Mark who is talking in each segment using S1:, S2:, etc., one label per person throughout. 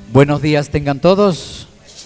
S1: Buenos días tengan todos.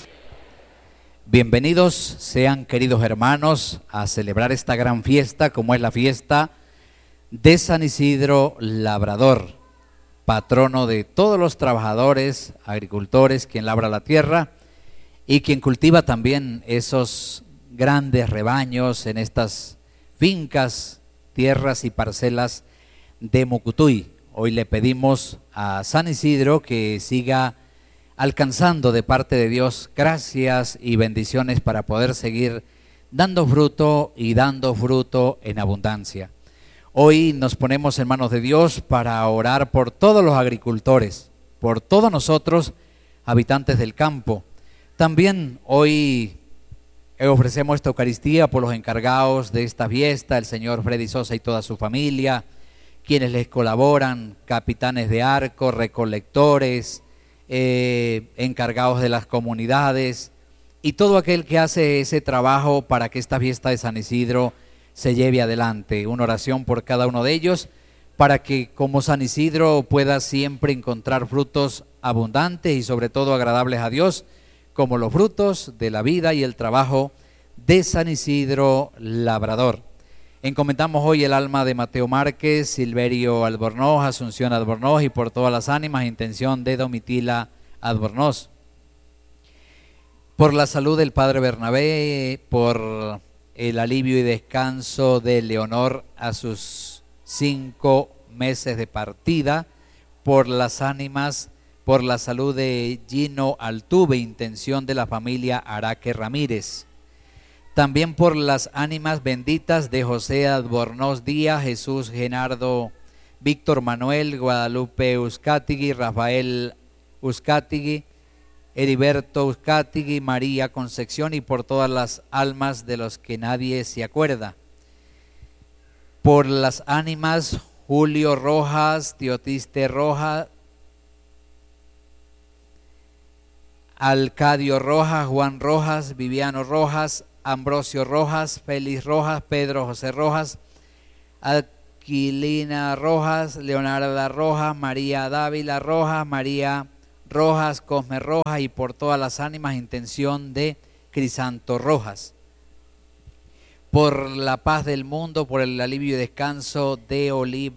S1: Bienvenidos sean, queridos hermanos, a celebrar esta gran fiesta, como es la fiesta de San Isidro Labrador, patrono de todos los trabajadores, agricultores, quien labra la tierra y quien cultiva también esos grandes rebaños en estas fincas, tierras y parcelas de Mucutuy. Hoy le pedimos a San Isidro que siga alcanzando de parte de Dios gracias y bendiciones para poder seguir dando fruto y dando fruto en abundancia. Hoy nos ponemos en manos de Dios para orar por todos los agricultores, por todos nosotros, habitantes del campo. También hoy ofrecemos esta Eucaristía por los encargados de esta fiesta, el señor Freddy Sosa y toda su familia, quienes les colaboran, capitanes de arco, recolectores, encargados de las comunidades y todo aquel que hace ese trabajo para que esta fiesta de San Isidro se lleve adelante. Una oración por cada uno de ellos para que como San Isidro pueda siempre encontrar frutos abundantes y sobre todo agradables a Dios, como los frutos de la vida y el trabajo de San Isidro Labrador. Encomendamos hoy el alma de Mateo Márquez, Silverio Albornoz, Asunción Albornoz y por todas las ánimas, intención de Domitila Albornoz. Por la salud del Padre Bernabé, por el alivio y descanso de Leonor a sus 5 meses de partida, por las ánimas, por la salud de Gino Altuve, intención de la familia Araque Ramírez. También por las ánimas benditas de José Albornoz Díaz, Jesús Genardo, Víctor Manuel, Guadalupe Uzcategui, Rafael Uzcategui, Heriberto Uzcategui, María Concepción y por todas las almas de los que nadie se acuerda. Por las ánimas Julio Rojas, Teotiste Rojas, Alcadio Rojas, Juan Rojas, Viviano Rojas, Ambrosio Rojas, Félix Rojas, Pedro José Rojas, Aquilina Rojas, Leonarda Rojas, María Dávila Rojas, María Rojas, Cosme Rojas y por todas las ánimas, intención de Crisanto Rojas. Por la paz del mundo, por el alivio y descanso de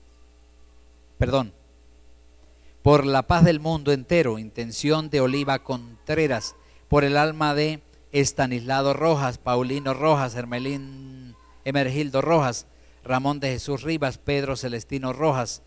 S1: por la paz del mundo entero, intención de Oliva Contreras, por el alma de Estanislao Rojas, Paulino Rojas, Emergildo Rojas, Ramón de Jesús Rivas, Pedro Celestino Rojas,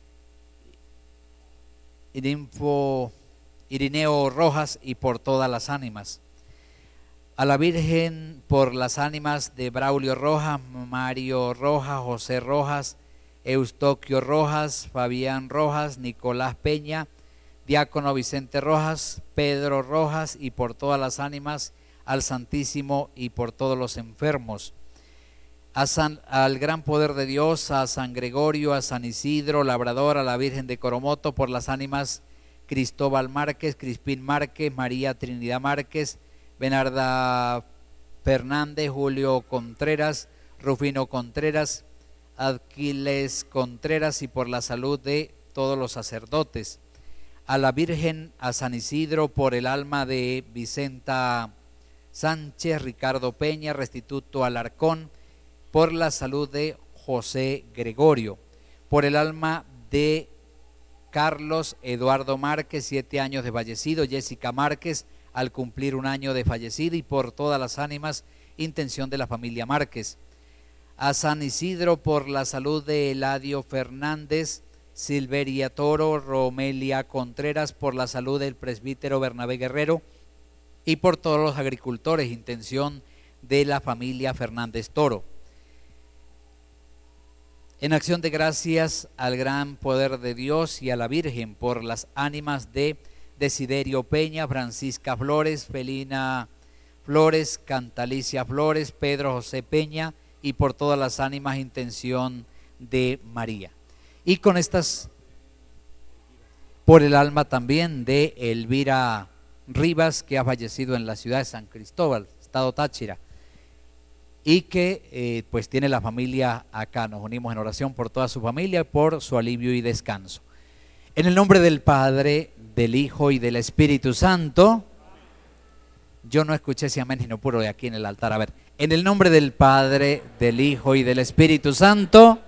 S1: Irineo Rojas y por todas las ánimas. A la Virgen por las ánimas de Braulio Rojas, Mario Rojas, José Rojas, Eustoquio Rojas, Fabián Rojas, Nicolás Peña, Diácono Vicente Rojas, Pedro Rojas y por todas las ánimas, al Santísimo y por todos los enfermos. Al gran poder de Dios, a San Gregorio, a San Isidro Labrador, a la Virgen de Coromoto, por las ánimas Cristóbal Márquez, Crispín Márquez, María Trinidad Márquez, Bernarda Fernández, Julio Contreras, Rufino Contreras, Aquiles Contreras y por la salud de todos los sacerdotes. A la Virgen, a San Isidro, por el alma de Vicenta Sánchez, Ricardo Peña, Restituto Alarcón, por la salud de José Gregorio, por el alma de Carlos Eduardo Márquez, 7 años de fallecido, Jessica Márquez, al cumplir 1 año de fallecido y por todas las ánimas, intención de la familia Márquez. A San Isidro por la salud de Eladio Fernández, Silveria Toro, Romelia Contreras, por la salud del presbítero Bernabé Guerrero y por todos los agricultores, intención de la familia Fernández Toro. En acción de gracias al gran poder de Dios y a la Virgen por las ánimas de Desiderio Peña, Francisca Flores, Felina Flores, Cantalicia Flores, Pedro José Peña y por todas las ánimas, intención de María. Y con estas, por el alma también de Elvira Rivas, que ha fallecido en la ciudad de San Cristóbal, estado Táchira, y que pues tiene la familia acá. Nos unimos en oración por toda su familia y por su alivio y descanso. En el nombre del Padre, del Hijo y del Espíritu Santo. Yo no escuché si amén, sino puro de aquí en el altar. A ver, en el nombre del Padre, del Hijo y del Espíritu Santo.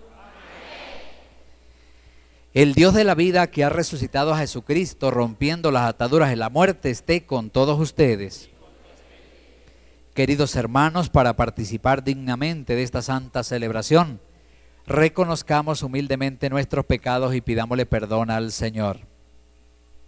S1: El Dios de la vida que ha resucitado a Jesucristo, rompiendo las ataduras de la muerte, esté con todos ustedes. Queridos hermanos, para participar dignamente de esta santa celebración, reconozcamos humildemente nuestros pecados y pidámosle perdón al Señor.